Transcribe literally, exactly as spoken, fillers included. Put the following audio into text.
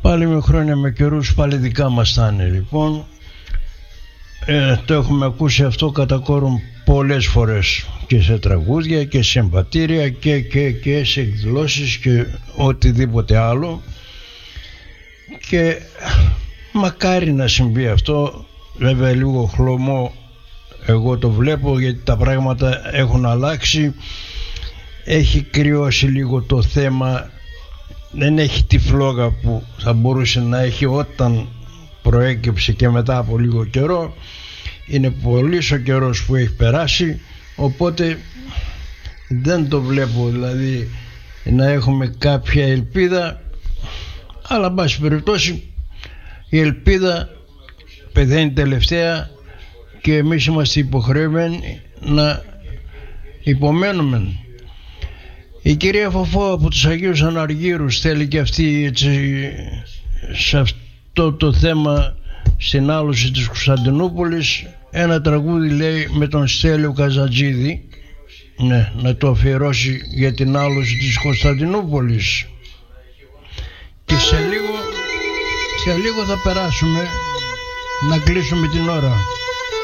Πάλι με χρόνια με καιρούς, πάλι δικά μας θα είναι λοιπόν. Ε, το έχουμε ακούσει αυτό κατά κόρον πολλές φορές και σε τραγούδια και σε εμβατήρια και, και, και σε εκδηλώσεις και οτιδήποτε άλλο, και μακάρι να συμβεί αυτό. Βέβαια λίγο χλωμό εγώ το βλέπω, γιατί τα πράγματα έχουν αλλάξει, έχει κρυώσει λίγο το θέμα, δεν έχει τη φλόγα που θα μπορούσε να έχει όταν προέκυψε και μετά από λίγο καιρό. Είναι πολύς ο καιρός που έχει περάσει, οπότε δεν το βλέπω δηλαδή να έχουμε κάποια ελπίδα, αλλά εν πάση περιπτώσει η ελπίδα πεθαίνει τελευταία και εμείς είμαστε υποχρεωμένοι να υπομένουμε. Η κυρία Φωφό από τους Αγίους Αναργύρους θέλει και αυτή έτσι, σε αυτό το θέμα, στην άλωση της Κωνσταντινούπολης, ένα τραγούδι λέει με τον Στέλιο Καζατζίδη, ναι, να το αφιερώσει για την άλωση της Κωνσταντινούπολης. Και σε λίγο, σε λίγο θα περάσουμε να κλείσουμε την ώρα.